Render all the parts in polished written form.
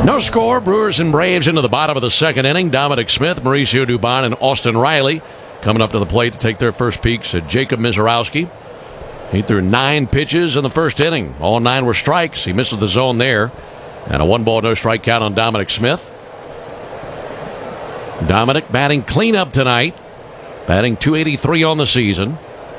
No score. Brewers and Braves into the bottom of the second inning. Dominic Smith, Mauricio Dubon, and Austin Riley coming up to the plate to take their first peeks at Jacob Misiorowski. He threw 9 pitches in the first inning. All 9 were strikes. He misses the zone there. And a 1-ball, no strike count on Dominic Smith. Dominic batting cleanup tonight. Batting .283 on the season.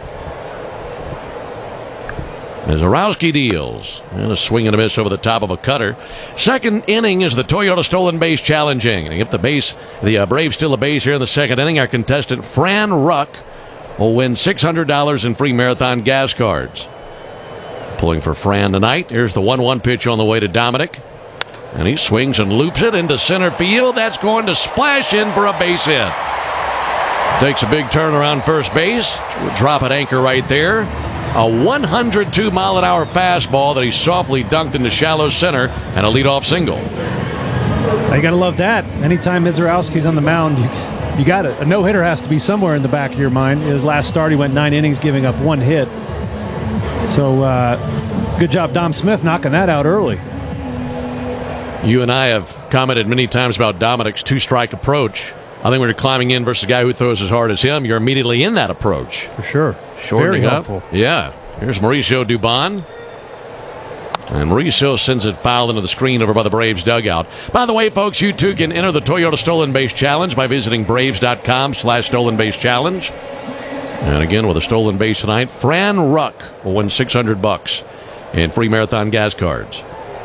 Misiorowski deals. And a swing and a miss over the top of a cutter. Second inning is the Toyota Stolen Base challenging. And if the Braves steal a base here in the second inning, our contestant Fran Ruck will win $600 in free Marathon gas cards. Pulling for Fran tonight. Here's the 1-1 pitch on the way to Dominic. And he swings and loops it into center field. That's going to splash in for a base hit. Takes a big turn around first base. Drop an anchor right there. A 102-mile-an-hour fastball that he softly dunked into shallow center and a leadoff single. You got to love that. Anytime Misiorowski's on the mound, you got it. A no-hitter has to be somewhere in the back of your mind. His last start, he went 9 innings, giving up 1 hit. So good job, Dom Smith, knocking that out early. You and I have commented many times about Dominic's 2-strike approach. I think when you're climbing in versus a guy who throws as hard as him, you're immediately in that approach. For sure. Shortening Very up. helpful. Yeah. Here's Mauricio Dubon. And Mauricio sends it foul into the screen over by the Braves dugout. By the way, folks, you too can enter the Toyota Stolen Base Challenge by visiting Braves.com/Stolen Base Challenge. And again, with a stolen base tonight, Fran Ruck will win $600 in free Marathon gas cards.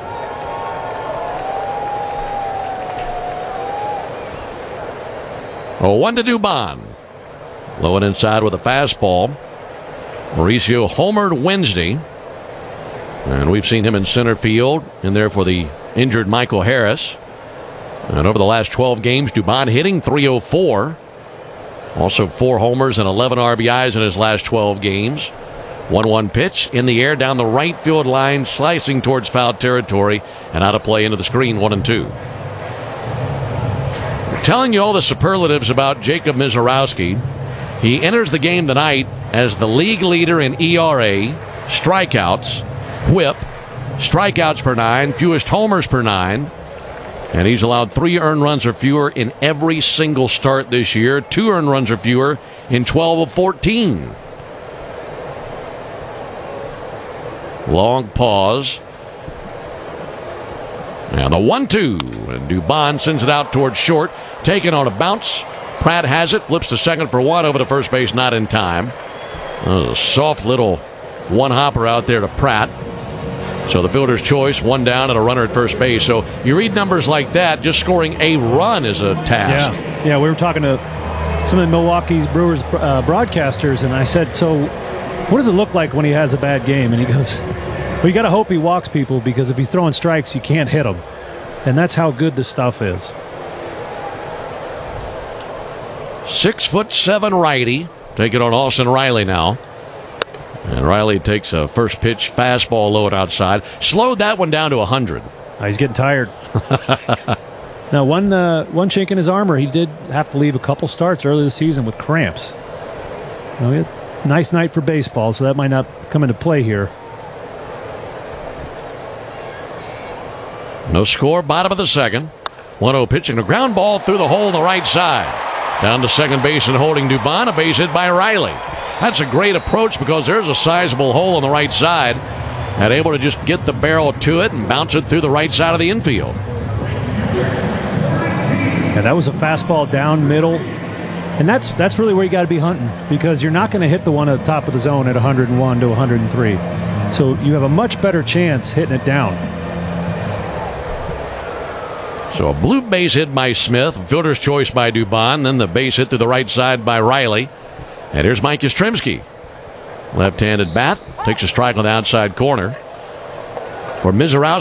Oh, 1 to Dubon. Low and inside with a fastball. Mauricio homered Wednesday. And we've seen him in center field in there for the injured Michael Harris. And over the last 12 games, Dubon hitting .304. Also 4 homers and 11 RBIs in his last 12 games. 1-1 pitch in the air down the right field line, slicing towards foul territory and out of play into the screen, 1-2. Telling you all the superlatives about Jacob Misiorowski. He enters the game tonight as the league leader in ERA, strikeouts, whip, strikeouts per 9, fewest homers per 9. And he's allowed 3 earned runs or fewer in every single start this year, 2 earned runs or fewer in 12 of 14. Long pause. And the 1-2. And Dubon sends it out towards short. Taken on a bounce. Pratt has it. Flips to second for 1 over to first base. Not in time. A soft little one-hopper out there to Pratt. So the fielder's choice, 1 down and a runner at first base. So you read numbers like that, just scoring a run is a task. Yeah, we were talking to some of the Milwaukee Brewers broadcasters, and I said, so what does it look like when he has a bad game? And he goes, well, you got to hope he walks people, because if he's throwing strikes, you can't hit him. And that's how good this stuff is. 6'7" righty. Take it on Austin Riley now. And Riley takes a first pitch fastball low and outside. Slowed that one down to 100. He's getting tired. Now, one chink in his armor, he did have to leave a couple starts early this season with cramps. Now, he had a nice night for baseball, so that might not come into play here. No score, bottom of the second. 1-0 pitching a ground ball through the hole on the right side. Down to second base and holding Dubon, a base hit by Riley. That's a great approach because there's a sizable hole on the right side. And able to just get the barrel to it and bounce it through the right side of the infield. Yeah, that was a fastball down middle. And that's really where you got to be hunting, because you're not going to hit the one at the top of the zone at 101 to 103. So you have a much better chance hitting it down. So a blue base hit by Smith, fielder's choice by Dubon, then the base hit through the right side by Riley. And here's Mike Yastrzemski. Left-handed bat, takes a strike on the outside corner. For Misiorowski.